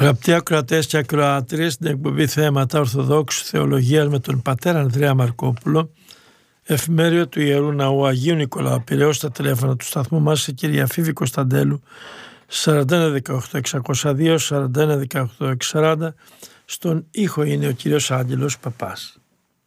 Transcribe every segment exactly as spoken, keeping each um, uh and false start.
Αγαπητοί ακροατές και ακροάτριες, στην εκπομπή Θέματα Ορθοδόξου Θεολογίας με τον πατέρα Ανδρέα Μαρκόπουλο, εφημέριο του Ιερού Ναού Αγίου Νικολάου Πειραιώς, στα τηλέφωνα του σταθμού μας σε κυρία Φίβη Κωνσταντέλου σαράντα ένα δεκαοκτώ εξακόσια δύο, σαράντα ένα δεκαοκτώ εξακόσια σαράντα. Στον ήχο είναι ο κύριος Άγγελος Παπάς.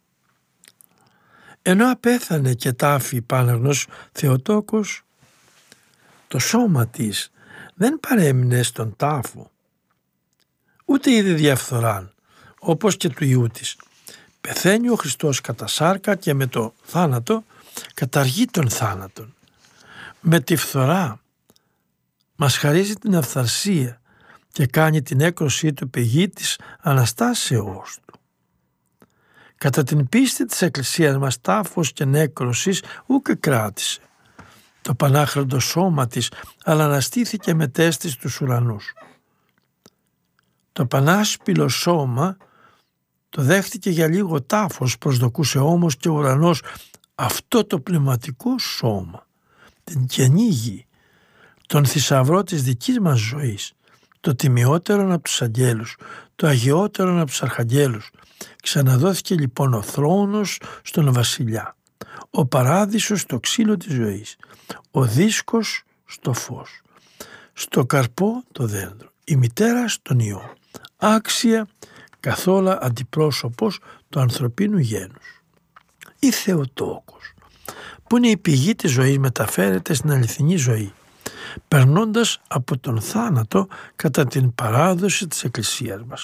Ενώ απέθανε και τάφη η Πάναγνος Θεοτόκος, το σώμα της δεν παρέμεινε στον τάφο, ούτε είδε διαφθοράν, όπως και του Ιού της. Πεθαίνει ο Χριστός κατά σάρκα και με το θάνατο καταργεί τον θάνατον. Με τη φθορά μας χαρίζει την αυθαρσία και κάνει την έκρωσή του πηγή της Αναστάσεώς του. Κατά την πίστη της Εκκλησίας μας τάφος και νέκρωσης ούκ κράτησε. Το πανάχραντο σώμα της αλλά αναστήθηκε μετέστη στους ουρανούς. Το πανάσπυλο σώμα το δέχτηκε για λίγο τάφος, προσδοκούσε όμως και ο ουρανός αυτό το πνευματικό σώμα, την καινή γη, τον θησαυρό της δικής μας ζωής, το τιμιότερον από τους αγγέλους, το αγιότερον από τους αρχαγγέλους. Ξαναδόθηκε λοιπόν ο θρόνος στον βασιλιά, ο παράδεισος στο ξύλο της ζωής, ο δίσκος στο φως, στο καρπό το δέντρο, η μητέρα στον ιό, άξια καθόλου αντιπρόσωπος του ανθρωπίνου γένους. Η Θεοτόκος, που είναι η πηγή της ζωής, μεταφέρεται στην αληθινή ζωή, περνώντας από τον θάνατο κατά την παράδοση της Εκκλησίας μας.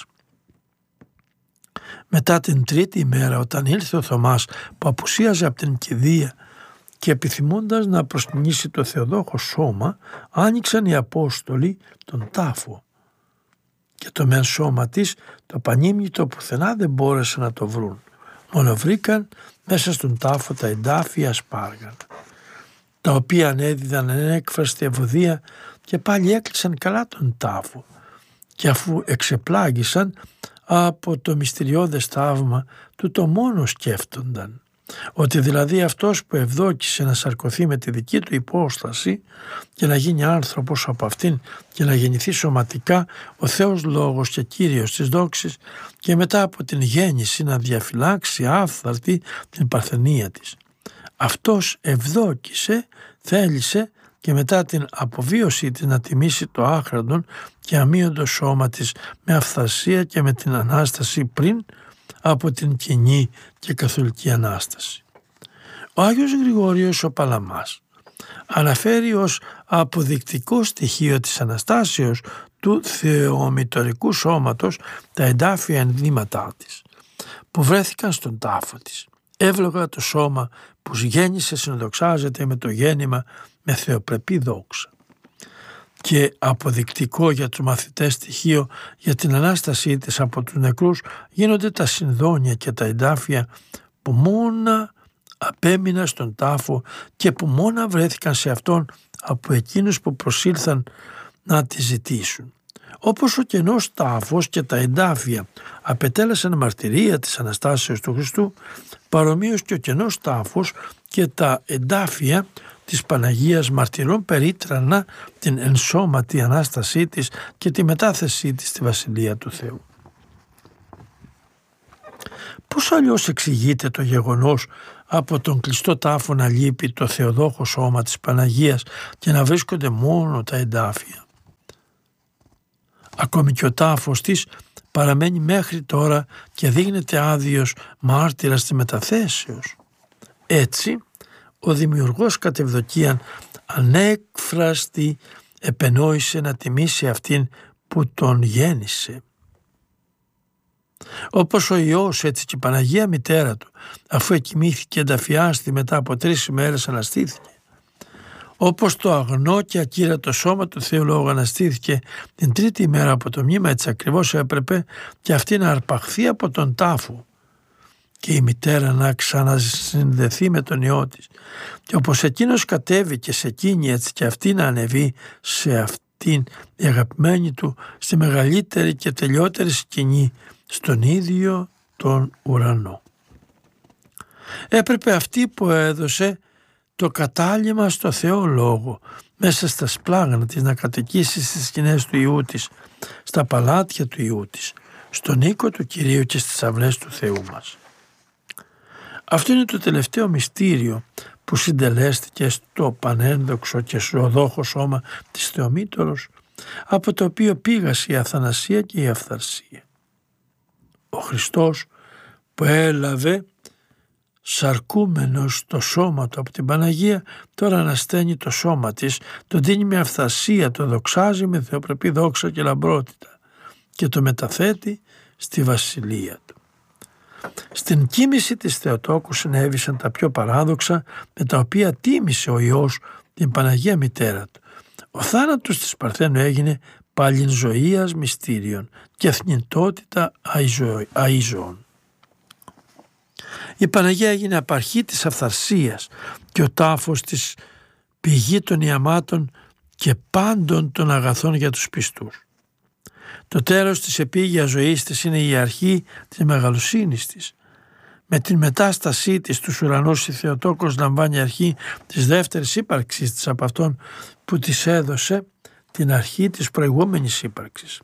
Μετά την τρίτη ημέρα, όταν ήλθε ο Θωμάς που απουσίαζε από την κηδεία και επιθυμώντας να προσκυνήσει το Θεοδόχο σώμα, άνοιξαν οι Απόστολοι τον τάφο και το μεν σώμα της, το πανίμνητο, πουθενά δεν μπόρεσαν να το βρουν. Μόνο βρήκαν μέσα στον τάφο τα εντάφια σπάργανα, τα οποία ανέδιδαν ανέκφραστη ευωδία και πάλι έκλεισαν καλά τον τάφο, και αφού εξεπλάγησαν από το μυστηριώδες θαύμα του, το μόνο σκέφτονταν, ότι δηλαδή αυτός που ευδόκησε να σαρκωθεί με τη δική του υπόσταση και να γίνει άνθρωπος από αυτήν και να γεννηθεί σωματικά ο Θεός Λόγος και Κύριος της δόξης, και μετά από την γέννηση να διαφυλάξει άφθαρτη την παρθενία της. Αυτός ευδόκησε, θέλησε και μετά την αποβίωσή της να τιμήσει το άχραντον και αμείοντο σώμα της με αυθαρσία και με την Ανάσταση πριν από την κοινή και καθολική Ανάσταση. Ο Άγιος Γρηγόριος ο Παλαμάς αναφέρει ως αποδεικτικό στοιχείο της Αναστάσεως του θεομητορικού σώματος τα εντάφια ενδύματά της, που βρέθηκαν στον τάφο της. Εύλογα το σώμα που γέννησε συνδοξάζεται με το γέννημα με θεοπρεπή δόξα. Και αποδεικτικό για τους μαθητές στοιχείο για την Ανάστασή της από τους νεκρούς γίνονται τα συνδόνια και τα εντάφια που μόνα απέμειναν στον τάφο και που μόνα βρέθηκαν σε αυτόν από εκείνους που προσήλθαν να τη ζητήσουν. Όπως ο κενός τάφος και τα εντάφια απετέλεσαν μαρτυρία της Αναστάσεως του Χριστού, παρομοίως και ο κενός τάφος και τα εντάφια της Παναγίας μαρτυρών περίτρανα την ενσώματη Ανάστασή της και τη μετάθεσή της στη Βασιλεία του Θεού. Πώς αλλιώς εξηγείται το γεγονός από τον κλειστό τάφο να λείπει το θεοδόχο σώμα της Παναγίας και να βρίσκονται μόνο τα εντάφια? Ακόμη και ο τάφος της παραμένει μέχρι τώρα και δείχνεται άδειος μάρτυρας της μεταθέσεως. Έτσι, ο Δημιουργός κατ' ευδοκίαν ανέκφραστη επενόησε να τιμήσει αυτήν που τον γέννησε. Όπως ο Υιός, έτσι και η Παναγία μητέρα του, αφού εκοιμήθηκε ενταφιάστη μετά από τρεις ημέρες αναστήθηκε. Όπως το αγνό και ακύρατο σώμα του Θεού Λόγου αναστήθηκε την τρίτη ημέρα από το μνήμα, έτσι ακριβώς έπρεπε και αυτή να αρπαχθεί από τον τάφο και η μητέρα να ξανασυνδεθεί με τον Υιό της. Και όπως εκείνος κατέβηκε σε εκείνη, έτσι και αυτή να ανεβεί σε αυτήν η αγαπημένη του στη μεγαλύτερη και τελειότερη σκηνή, στον ίδιο τον ουρανό. Έπρεπε αυτή που έδωσε το κατάλημα στο Θεό Λόγο μέσα στα σπλάγανα της να κατοικήσει στις σκηνές του Υιού της, στα στα παλάτια του Υιού της, στον οίκο του Κυρίου και στις αυλές του Θεού μας. Αυτό είναι το τελευταίο μυστήριο που συντελέστηκε στο πανένδοξο και ζωοδόχο σώμα της Θεομήτωρος, από το οποίο πήγασε η αθανασία και η αυθαρσία. Ο Χριστός που έλαβε σαρκούμενος το σώμα του από την Παναγία, τώρα ανασταίνει το σώμα της, το δίνει με αυθαρσία, το δοξάζει με θεοπρεπή δόξα και λαμπρότητα και το μεταθέτει στη βασιλεία του. Στην κοίμηση της Θεοτόκου συνέβησαν τα πιο παράδοξα, με τα οποία τίμησε ο Υιός την Παναγία Μητέρα του. Ο θάνατος της Παρθένου έγινε πάλιν ζωίας μυστήριων και θνητότητα αΐζωων. Η Παναγία έγινε απαρχή της αυθαρσίας και ο τάφος της πηγή των ιαμάτων και πάντων των αγαθών για τους πιστούς. Το τέλος της επίγειας ζωής της είναι η αρχή της μεγαλοσύνης της. Με την μετάστασή της στους ουρανούς η Θεοτόκος λαμβάνει αρχή της δεύτερης ύπαρξης της από αυτόν που της έδωσε την αρχή της προηγούμενης ύπαρξης.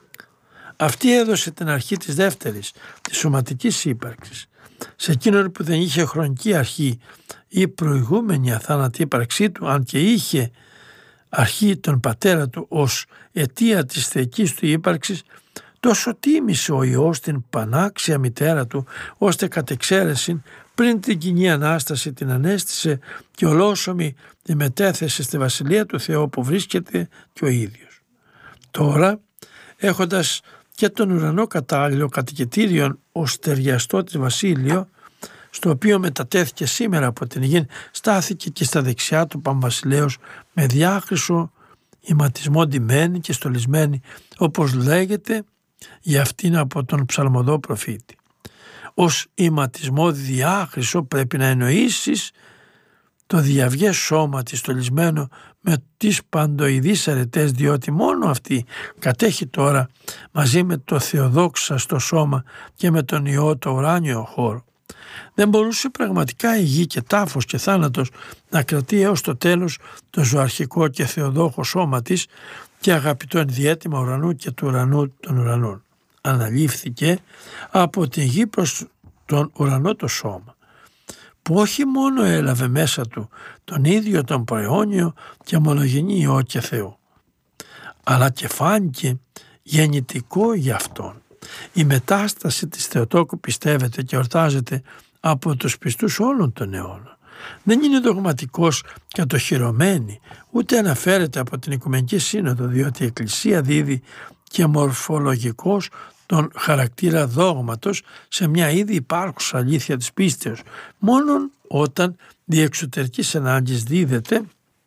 Αυτή έδωσε την αρχή της δεύτερης, της σωματικής ύπαρξης. Σε εκείνον που δεν είχε χρονική αρχή η προηγούμενη αθάνατη ύπαρξή του, αν και είχε αρχή τον πατέρα του ως αιτία της θεϊκής του ύπαρξης, τόσο τίμησε ο Υιός την πανάξια μητέρα του, ώστε κατ' εξαίρεση πριν την κοινή Ανάσταση την ανέστησε και ολόσωμη τη μετέθεσε στη Βασιλεία του Θεού που βρίσκεται και ο ίδιος. Τώρα, έχοντας και τον ουρανό κατάλληλο κατοικητήριον ως ταιριαστό της βασίλειο, στο οποίο μετατέθηκε σήμερα από την γη, στάθηκε και στα δεξιά του Παμβασιλέως με διάχρησο ηματισμό ντυμένη και στολισμένη, όπως λέγεται για αυτήν από τον ψαλμοδό προφήτη. Ως ηματισμό διάχρησο πρέπει να εννοήσεις το διαυγές σώμα της στολισμένο με τις παντοειδείς αρετές, διότι μόνο αυτή κατέχει τώρα μαζί με το Θεοδόξαστο σώμα και με τον Υιό το ουράνιο χώρο. Δεν μπορούσε πραγματικά η γη και τάφος και θάνατος να κρατεί έως το τέλος το ζωαρχικό και θεοδόχο σώμα της και αγαπητό ενδιέτημα ουρανού και του ουρανού των ουρανών. Αναλήφθηκε από την γη προς τον ουρανό το σώμα, που όχι μόνο έλαβε μέσα του τον ίδιο τον προαιώνιο και μονογενή Υιό και Θεό, αλλά και φάνηκε γεννητικό για Αυτόν. Η μετάσταση της Θεοτόκου πιστεύεται και ορτάζεται από τους πιστούς όλων των αιώνων. Δεν είναι δογματικός κατοχυρωμένη, ούτε αναφέρεται από την Οικουμενική Σύνοδο, διότι η Εκκλησία δίδει και μορφολογικός τον χαρακτήρα δόγματος σε μια ήδη υπάρχουσα αλήθεια της πίστεως, μόνον όταν διεξωτερικής ανάγκης δίδεται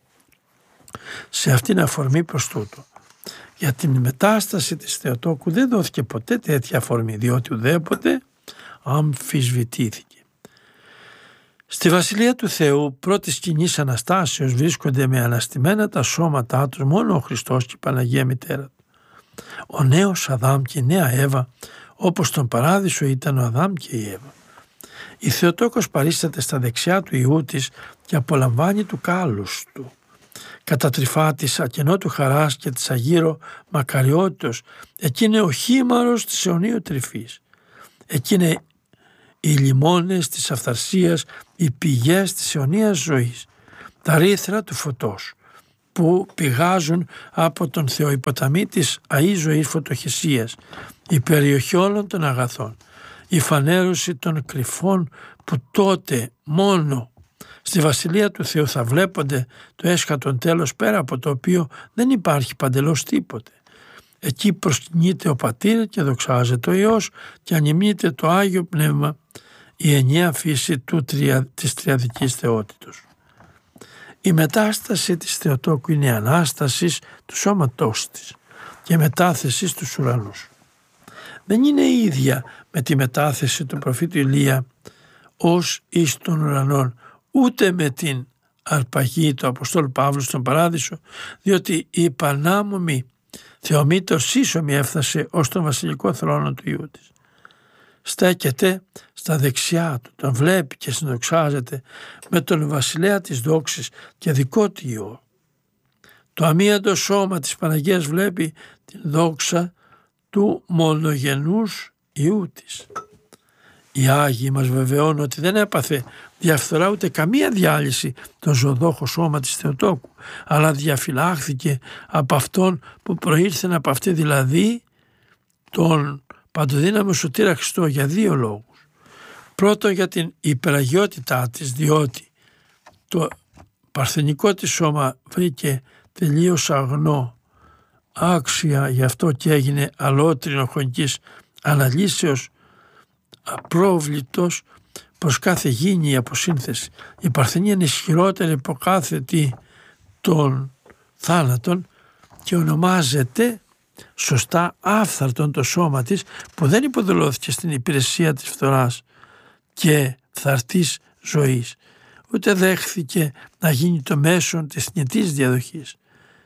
σε αυτήν αφορμή προς τούτο. Για την μετάσταση της Θεοτόκου δεν δόθηκε ποτέ τέτοια αφορμή, διότι ουδέποτε αμφισβητήθηκε. Στη Βασιλεία του Θεού πρώτης κοινής Αναστάσεως βρίσκονται με αναστημένα τα σώματά τους μόνο ο Χριστός και η Παναγία Μητέρα του. Ο νέος Αδάμ και η νέα Εύα, όπως στον Παράδεισο ήταν ο Αδάμ και η Εύα. Η Θεοτόκος παρίσταται στα δεξιά του Υιού της και απολαμβάνει του κάλους του. Κατατρυφά της ακενό του χαράς και της αγύρω μακαριότητος, εκεί είναι ο χήμαρος της αιωνίου τρυφής. Εκεί είναι οι λιμόνες της αυθαρσίας, οι πηγές της αιωνίας ζωής, τα ρήθρα του φωτός που πηγάζουν από τον Θεοϊποταμή της αΐζωης φωτοχυσίας, η περιοχή όλων των αγαθών, η φανέρωση των κρυφών που τότε μόνο στη Βασιλεία του Θεού θα βλέπονται το έσχατον τέλος, πέρα από το οποίο δεν υπάρχει παντελώς τίποτε. Εκεί προσκυνείται ο Πατήρ και δοξάζεται ο Υιός και ανημνείται το Άγιο Πνεύμα, η ενιαία φύση του, της τριαδικής θεότητος. Η μετάσταση της Θεοτόκου είναι η ανάσταση του σώματός της και μετάθεση στους ουρανούς. Δεν είναι η ίδια με τη μετάθεση του προφήτου Ηλία ως εις των ουρανών, ούτε με την αρπαγή του Αποστόλου Παύλου στον Παράδεισο, διότι η πανάμωμη Θεομήτωρ σύσσωμη έφτασε ως τον βασιλικό θρόνο του Υιού της. Στέκεται στα δεξιά του, τον βλέπει και συνδοξάζεται με τον βασιλέα της δόξης και δικό του Υιό. Το αμίαντο σώμα της Παναγίας βλέπει την δόξα του μονογενούς Υιού της. Οι Άγιοι μας βεβαιώνουν ότι δεν έπαθε διαφθορά ούτε καμία διάλυση το ζωδόχο σώμα της Θεοτόκου, αλλά διαφυλάχθηκε από αυτόν που προήλθεν από αυτή, δηλαδή τον παντοδύναμο σωτήρα Χριστό, για δύο λόγους. Πρώτον, για την υπεραγιότητά της, διότι το παρθενικό της σώμα βρήκε τελείως αγνό, άξια, γι' αυτό και έγινε αλότρινο χρονικής αναλύσεως, απρόβλητος προς κάθε γήινη αποσύνθεση. Η παρθενία είναι ισχυρότερη από κάθε τι των θάνατων και ονομάζεται σωστά άφθαρτον το σώμα της, που δεν υποδουλώθηκε στην υπηρεσία της φθοράς και φθαρτής ζωής, ούτε δέχθηκε να γίνει το μέσον της θνητής διαδοχής.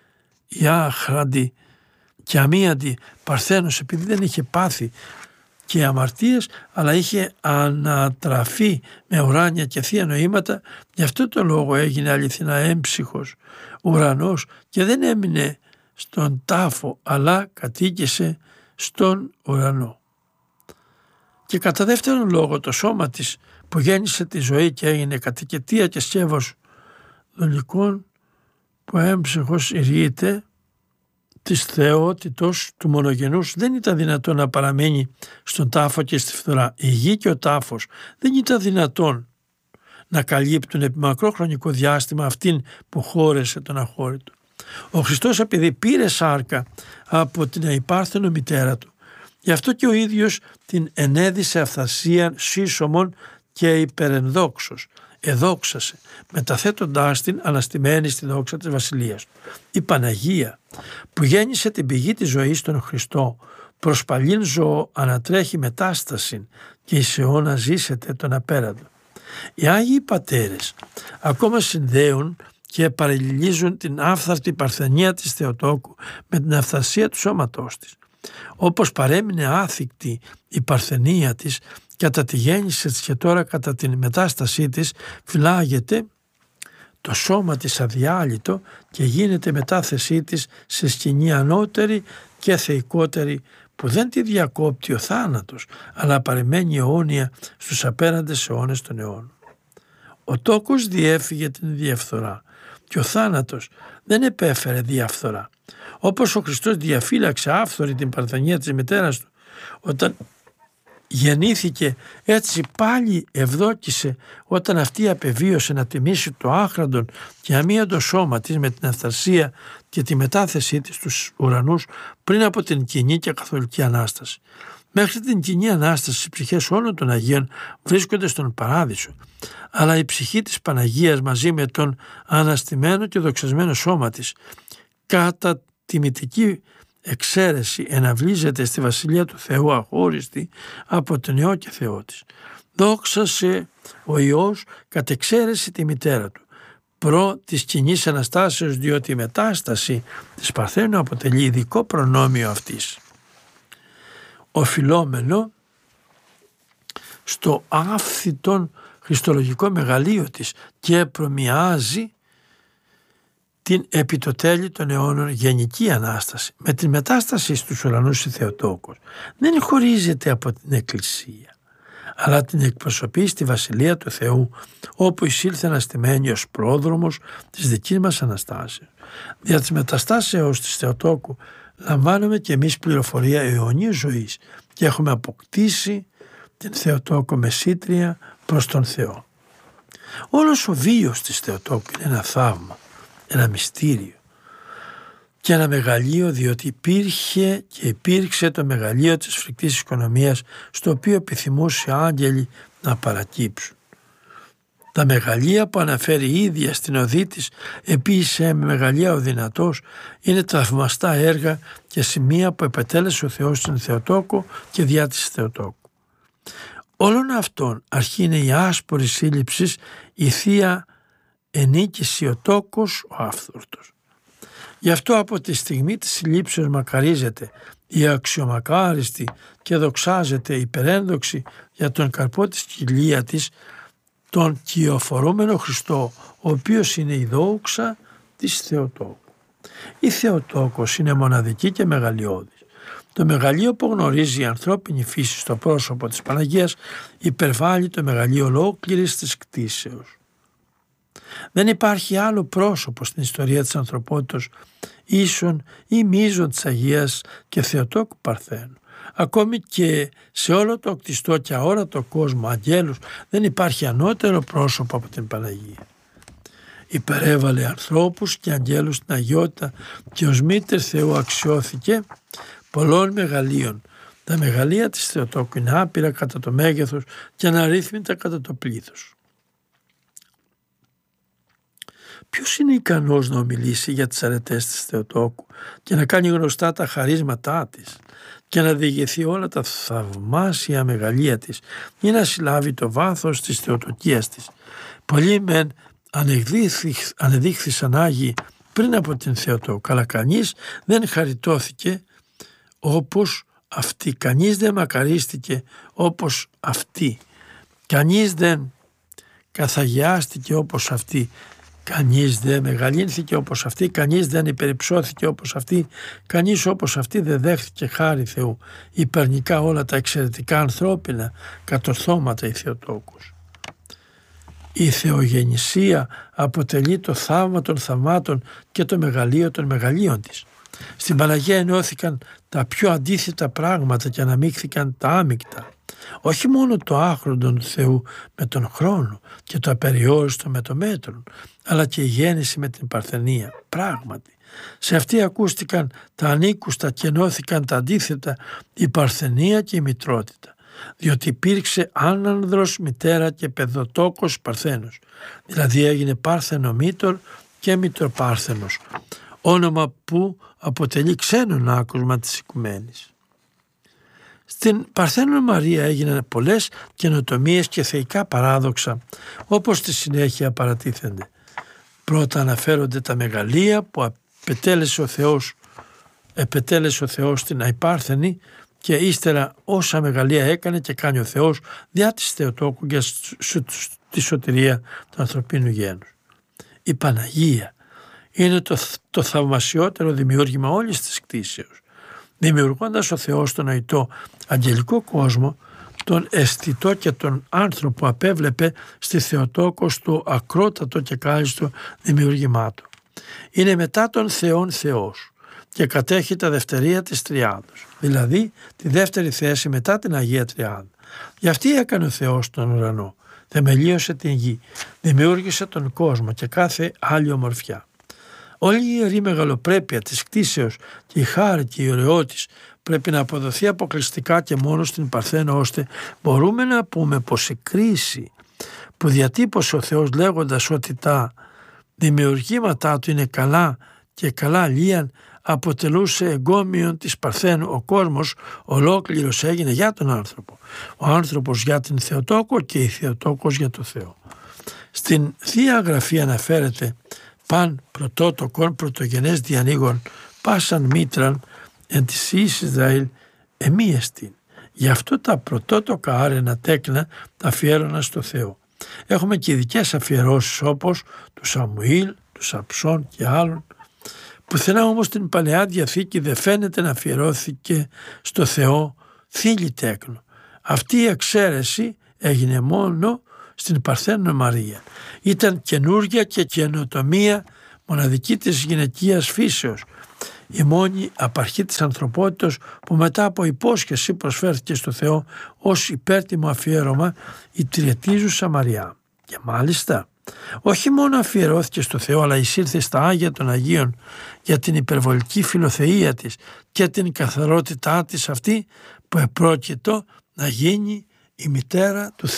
Η άχραντη και αμίαντη Παρθένος, επειδή δεν είχε πάθει και αμαρτίες, αλλά είχε ανατραφεί με ουράνια και θεία νοήματα, γι' αυτό το λόγο έγινε αληθινά έμψυχος ουρανός και δεν έμεινε στον τάφο, αλλά κατοίκησε στον ουρανό. Και κατά δεύτερον λόγο, το σώμα της που γέννησε τη ζωή και έγινε κατοικητία και σκεύος δολικών, που έμψυχος ηριείται της θεότητος του μονογενούς, δεν ήταν δυνατόν να παραμένει στον τάφο και στη φθορά. Η γη και ο τάφος δεν ήταν δυνατόν να καλύπτουν επί μακρό χρονικό διάστημα αυτήν που χώρεσε τον αχώρητο. Ο Χριστός, επειδή πήρε σάρκα από την αϊπάρθενο μητέρα του, γι' αυτό και ο ίδιος την ενέδισε αυθασίαν σύσσωμον και υπερενδόξος, εδόξασε, μεταθέτοντάς την αναστημένη στη δόξα της Βασιλείας του. Η Παναγία, που γέννησε την πηγή της ζωής στον Χριστό, προς παλήν ζώο ανατρέχει μετάσταση και εις αιώνα ζήσεται τον απέραντο. Οι Άγιοι Πατέρες ακόμα συνδέουν και παραλληλίζουν την άφθαρτη παρθενία της Θεοτόκου με την αυθασία του σώματός της. Όπως παρέμεινε άθικτη η παρθενία της κατά τη γέννηση της και τώρα κατά την μετάστασή της φυλάγεται το σώμα της αδιάλυτο και γίνεται μετάθεσή της σε σκηνή ανώτερη και θεϊκότερη, που δεν τη διακόπτει ο θάνατος, αλλά παρεμένει αιώνια στους απέραντες αιώνες των αιώνων. Ο τόκος διέφυγε την διαφθορά και ο θάνατος δεν επέφερε διαφθορά. Όπως ο Χριστός διαφύλαξε άφθορη την παρθενία της μητέρας του όταν γεννήθηκε, έτσι πάλι ευδόκησε όταν αυτή απεβίωσε να τιμήσει το άχραντον και αμίαντο σώμα της με την αυθαρσία και τη μετάθεσή της στους ουρανούς πριν από την κοινή και καθολική Ανάσταση. Μέχρι την κοινή Ανάσταση οι ψυχές όλων των Αγίων βρίσκονται στον Παράδεισο, αλλά η ψυχή της Παναγίας μαζί με τον αναστημένο και δοξασμένο σώμα της κατά τιμητική εξαίρεση εναυλίζεται στη Βασιλεία του Θεού αχώριστη από τον Υιό και Θεό της. Δόξασε ο Υιός κατ' εξαίρεση τη μητέρα του προ της κοινής Αναστάσεως, διότι η μετάσταση της Παρθένου αποτελεί ειδικό προνόμιο αυτής, οφειλόμενο στο άφθητον χριστολογικό μεγαλείο της και προμοιάζει την επί το τέλη των αιώνων γενική Ανάσταση. Με την μετάσταση στους ουρανούς η Θεοτόκος δεν χωρίζεται από την Εκκλησία, αλλά την εκπροσωπεί στη Βασιλεία του Θεού, όπου εισήλθε αναστημένη ως πρόδρομος της δικής μας Αναστάσεως. Δια της μεταστάσεως της Θεοτόκου λαμβάνουμε και εμείς πληροφορία αιωνίου ζωής και έχουμε αποκτήσει την Θεοτόκο μεσήτρια προς τον Θεό. Όλος ο βίος της Θεοτόκου είναι ένα θαύμα, ένα μυστήριο και ένα μεγαλείο, διότι υπήρχε και υπήρξε το μεγαλείο της φρικτής οικονομίας, στο οποίο επιθυμούσε άγγελοι να παρακύψουν. Τα μεγαλεία που αναφέρει η ίδια στην οδή της, επίσης με μεγαλεία ο δυνατός, είναι τα θαυμαστά έργα και σημεία που επετέλεσε ο Θεός στην Θεοτόκο και διά της Θεοτόκου. Όλων αυτών αρχή είναι η άσπορη σύλληψη, η θεία ενίκηση, ο τόκος, ο άφθορτος. Γι' αυτό από τη στιγμή της συλλήψεως μακαρίζεται η αξιομακάριστη και δοξάζεται η υπερένδοξη για τον καρπό της κοιλία της, τον κυοφορούμενο Χριστό, ο οποίος είναι η δόξα της Θεοτόκου. Η Θεοτόκος είναι μοναδική και μεγαλειώδης. Το μεγαλείο που γνωρίζει η ανθρώπινη φύση στο πρόσωπο της Παναγίας υπερβάλλει το μεγαλείο ολόκληρης της κτήσεως. Δεν υπάρχει άλλο πρόσωπο στην ιστορία της ανθρωπότητας ίσον ή μείζον της Αγίας και Θεοτόκου Παρθένου. Ακόμη και σε όλο το κτιστό και αόρατο κόσμο αγγέλους δεν υπάρχει ανώτερο πρόσωπο από την Παναγία. Υπερέβαλε ανθρώπους και αγγέλους στην αγιότητα και ως μήτερ Θεού αξιώθηκε πολλών μεγαλείων. Τα μεγαλεία της Θεοτόκου είναι άπειρα κατά το μέγεθος και αναρρύθμιτα κατά το πλήθος. Ποιος είναι ικανός να ομιλήσει για τις αρετές της Θεοτόκου και να κάνει γνωστά τα χαρίσματά της και να διηγηθεί όλα τα θαυμάσια μεγαλεία της ή να συλλάβει το βάθος της Θεοτοκίας της. Πολλοί μεν ανεδείχθησαν Άγιοι πριν από την Θεοτόκου, αλλά κανείς δεν χαριτώθηκε όπως αυτή, κανείς δεν μακαρίστηκε όπως αυτή, κανείς δεν καθαγιάστηκε όπως αυτή, κανείς δεν μεγαλύνθηκε όπως αυτή, κανείς δεν υπερυψώθηκε όπως αυτή, κανείς όπως αυτή δεν δέχθηκε χάρη Θεού. Υπερνικά όλα τα εξαιρετικά ανθρώπινα κατορθώματα η Θεοτόκους. Η θεογεννησία αποτελεί το θαύμα των θαυμάτων και το μεγαλείο των μεγαλείων της. Στην Παναγία ενώθηκαν τα πιο αντίθετα πράγματα και αναμίχθηκαν τα άμικτα. Όχι μόνο το άχροντο του Θεού με τον χρόνο και το απεριόριστο με το μέτρο, αλλά και η γέννηση με την παρθενία. Πράγματι, σε αυτή ακούστηκαν τα ανήκουστα και ενώθηκαν τα αντίθετα, η παρθενία και η μητρότητα. Διότι υπήρξε άνανδρος, μητέρα και παιδοτόκος παρθένος. Δηλαδή έγινε πάρθενο μήτωρ και μητροπάρθενος. Όνομα που αποτελεί ξένον άκουσμα της οικουμένης. Στην Παρθένο Μαρία έγιναν πολλές καινοτομίες και θεϊκά παράδοξα, όπως στη συνέχεια παρατίθενται. Πρώτα αναφέρονται τα μεγαλεία που απετέλεσε ο Θεός, επετέλεσε ο Θεός στην αϊπάρθενη και ύστερα όσα μεγαλεία έκανε και κάνει ο Θεός διά της Θεοτόκου για τη σωτηρία του ανθρωπίνου γένους. Η Παναγία είναι το, το θαυμασιότερο δημιούργημα όλης της κτήσεως. Δημιουργώντας ο Θεός τον νοητό αγγελικό κόσμο, τον αισθητό και τον άνθρωπο απέβλεπε στη Θεοτόκο στο ακρότατο και κάλλιστο δημιούργημά του. Είναι μετά τον Θεόν Θεός και κατέχει τα δευτερία της Τριάδος, δηλαδή τη δεύτερη θέση μετά την Αγία Τριάδα. Γι' αυτή έκανε ο Θεός τον ουρανό, θεμελίωσε την γη, δημιούργησε τον κόσμο και κάθε άλλη ομορφιά. Όλη η ιερή μεγαλοπρέπεια της κτήσεως και η χάρη και η ωραιότης πρέπει να αποδοθεί αποκλειστικά και μόνο στην Παρθένο, ώστε μπορούμε να πούμε πως η κρίση που διατύπωσε ο Θεός λέγοντας ότι τα δημιουργήματά του είναι καλά και καλά λίαν αποτελούσε εγκόμιον της Παρθένου. Ο κόσμος ολόκληρος έγινε για τον άνθρωπο, ο άνθρωπος για την Θεοτόκο και η Θεοτόκος για το Θεό. Στην Θεία Γραφή αναφέρεται παν πρωτότοκον πρωτογενές διανοίγων πάσαν μήτραν εν της Υιής Ισραήλ εμίεστην. Γι' αυτό τα πρωτότοκα άρενα τέκνα τα αφιέρωνα στο Θεό. Έχουμε και ειδικές αφιερώσεις όπως του Σαμουήλ, του Σαμψών και άλλων. Πουθενά όμως στην Παλαιά Διαθήκη δεν φαίνεται να αφιερώθηκε στο Θεό θήλη τέκνο. Αυτή η εξαίρεση έγινε μόνο στην Παρθένο Μαρία. Ήταν καινούργια και καινοτομία μοναδική της γυναικείας φύσεως. Η μόνη απαρχή της ανθρωπότητας που μετά από υπόσχεση προσφέρθηκε στο Θεό ως υπέρτιμο αφιέρωμα η τριετίζουσα Μαριά. Και μάλιστα όχι μόνο αφιερώθηκε στο Θεό, αλλά εισήλθε στα Άγια των Αγίων για την υπερβολική φιλοθεΐα της και την καθαρότητά της αυτή που επρόκειτο να γίνει η μητέρα του Θεού.